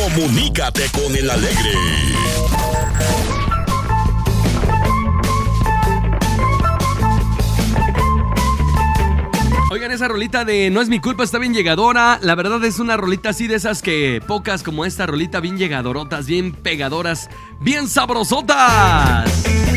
Comunícate con el alegre. Oigan, esa rolita de No es mi culpa está bien llegadora. La verdad es una rolita así de esas que pocas como esta rolita, bien llegadorotas, bien pegadoras, bien sabrosotas.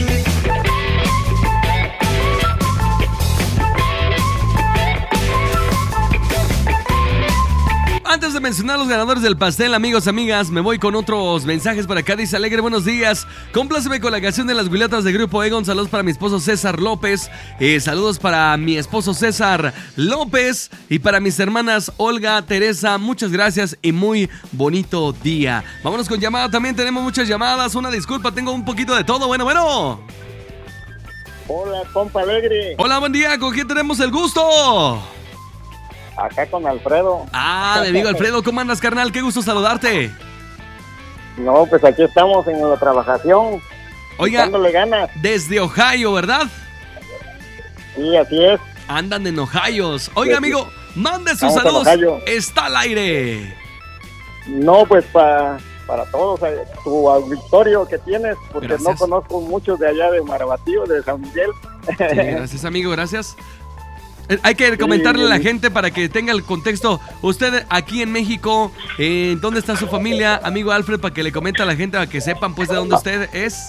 Antes de mencionar los ganadores del pastel, amigos, amigas, me voy con otros mensajes para acá. Dice Alegre, buenos días. Compláceme con la canción de las Huilatas de Grupo Egon. Saludos para mi esposo César López. Saludos para mi esposo César López. Y para mis hermanas Olga, Teresa. Muchas gracias y muy bonito día. Vámonos con llamada. También tenemos muchas llamadas. Una disculpa, tengo un poquito de todo. Bueno. Hola, compa Alegre. Hola, buen día. ¿Con quién tenemos el gusto? Acá con Alfredo. Mi amigo Alfredo, ¿cómo andas, carnal? Qué gusto saludarte. No, pues aquí estamos en la trabajación. Oiga, dándole ganas. Desde Ohio, ¿verdad? Sí, así es. Andan en Ohio. Oiga, amigo, mande sus Estamos saludos. Está al aire. No, pues para todos, tu auditorio que tienes, porque Gracias. no conozco muchos de allá de Marabatío, de San Miguel. Sí, gracias, amigo, gracias. Hay que comentarle a la gente para que tenga el contexto. Usted aquí en México, ¿dónde está su familia, amigo Alfred? Para que le comente a la gente, para que sepan pues de dónde usted es.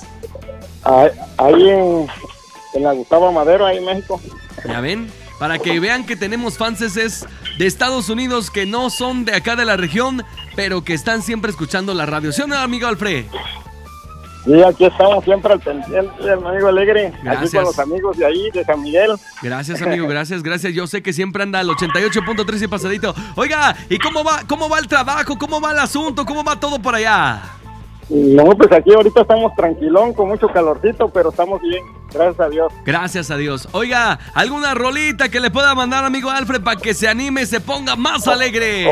Ahí en la Gustavo Madero, ahí en México. ¿Ya ven? Para que vean que tenemos fans de Estados Unidos que no son de acá de la región, pero que están siempre escuchando la radio. ¿Sí o no, amigo Alfred? Sí, aquí estamos siempre al pendiente, amigo Alegre. Gracias. Aquí con los amigos de ahí, de San Miguel. Gracias, amigo, gracias. Yo sé que siempre anda al 88.3 y pasadito. Oiga, ¿y cómo va el trabajo? ¿Cómo va el asunto? ¿Cómo va todo por allá? No, pues aquí ahorita estamos tranquilón, con mucho calorcito, pero estamos bien, gracias a Dios. Gracias a Dios. Oiga, ¿alguna rolita que le pueda mandar, amigo Alfred, para que se anime y se ponga más alegre?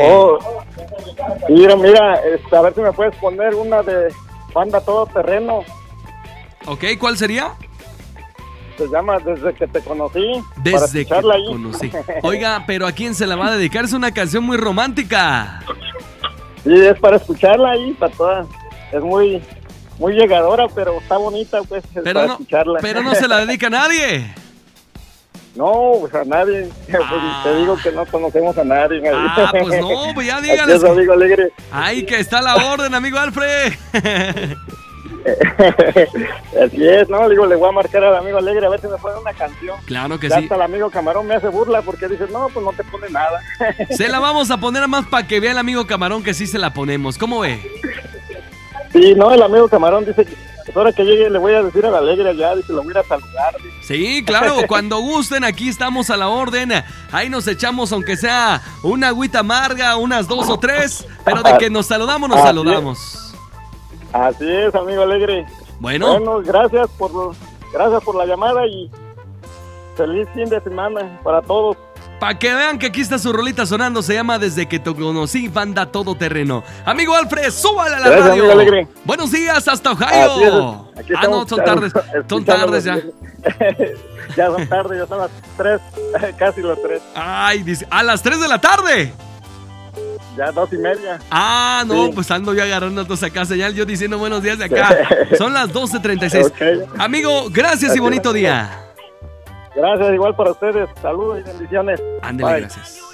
Mira, a ver si me puedes poner una de Banda Todo Terreno. Ok, ¿cuál sería? Se llama Desde que te conocí. Desde que te conocí. Oiga, pero ¿a quién se la va a dedicar? Es una canción muy romántica. Sí, es para escucharla ahí, para todas. Es muy llegadora, pero está bonita, pues, para escucharla. Pero no se la dedica a nadie. No, pues a nadie. Pues te digo que no conocemos a nadie. Pues no, pues ya dígale. Así es, amigo Alegre. Ay, que está la orden, amigo Alfred. Así es, ¿no? Le voy a marcar al amigo Alegre a ver si me pone una canción. Claro que ya sí. Hasta el amigo Camarón me hace burla porque dice, no, pues no te pone nada. Se la vamos a poner más para que vea el amigo Camarón que sí se la ponemos. ¿Cómo ve? Sí, no, el amigo Camarón dice que ahora que llegue le voy a decir al Alegre allá, dice, lo voy a ir a saludar. Dice. Sí, claro, cuando gusten, aquí estamos a la orden. Ahí nos echamos, aunque sea una agüita amarga, unas 2 o 3, pero de que nos saludamos, nos saludamos. Así es, amigo Alegre. Bueno, gracias por la llamada y feliz fin de semana para todos. Para que vean que aquí está su rolita sonando, se llama Desde que te conocí, Banda Todo Terreno. Amigo Alfred, súbale a la radio. Amigo Alegre. Buenos días hasta Ohio. Aquí no, son tardes. Son tardes ya. Ya son tardes, ya son las 3, casi las 3. Ay, dice, a las 3 de la tarde. Ya 2:30. No, sí. Pues ando yo agarrando toda acá señal, yo diciendo buenos días de acá. Son las 12:36. Okay. Amigo, gracias y bonito día. Gracias, igual para ustedes. Saludos y bendiciones. Ándale, gracias.